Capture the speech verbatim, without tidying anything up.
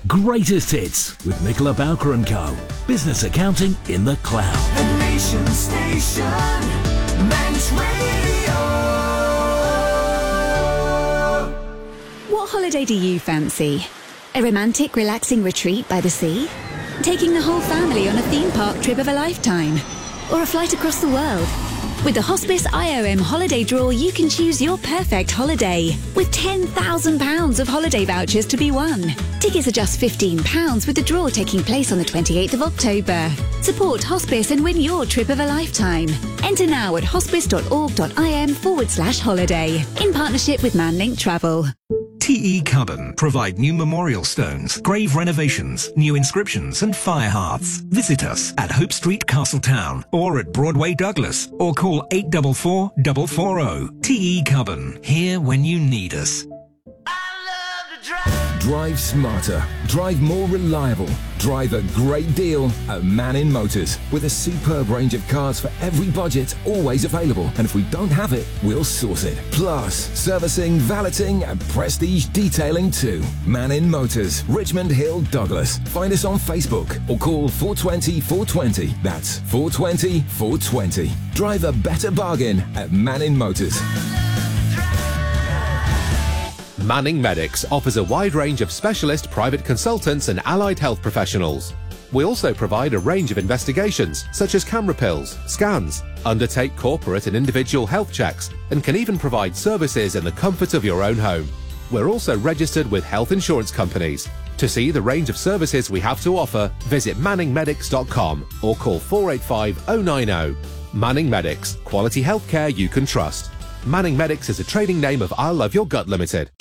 Greatest hits with Nicola Bowker and Co. Business accounting in the cloud. The Nation Station, Manx Radio. What holiday do you fancy? A romantic, relaxing retreat by the sea? Taking the whole family on a theme park trip of a lifetime? Or a flight across the world? With the Hospice I O M Holiday Draw, you can choose your perfect holiday with ten thousand pounds of holiday vouchers to be won. Tickets are just fifteen pounds with the draw taking place on the twenty-eighth of October. Support Hospice and win your trip of a lifetime. Enter now at hospice.org.im forward slash holiday in partnership with Manlink Travel. T E Cubban provide new memorial stones, grave renovations, new inscriptions and fire hearths. Visit us at Hope Street, Castletown or at Broadway, Douglas, or call eight four four, four four zero. T E Cubban, here when you need us. Drive smarter, drive more reliable, drive a great deal at Manning Motors. With a superb range of cars for every budget, always available. And if we don't have it, we'll source it. Plus, servicing, valeting and prestige detailing too. Manning Motors, Richmond Hill, Douglas. Find us on Facebook or call four two zero, four two zero. That's four two zero, four two zero. Drive a better bargain at Manning Motors. Manning Medics offers a wide range of specialist private consultants and allied health professionals. We also provide a range of investigations such as camera pills, scans, undertake corporate and individual health checks, and can even provide services in the comfort of your own home. We're also registered with health insurance companies. To see the range of services we have to offer, visit manning medics dot com or call four eight five, zero nine zero. Manning Medics, quality healthcare you can trust. Manning Medics is a trading name of I Love Your Gut Limited.